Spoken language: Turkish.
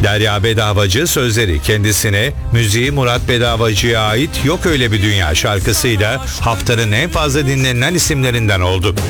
Derya Bedavacı sözleri kendisine, müziği Murat Bedavacı'ya ait Yok Öyle Bir Dünya şarkısıyla haftanın en fazla dinlenilen isimlerinden oldu.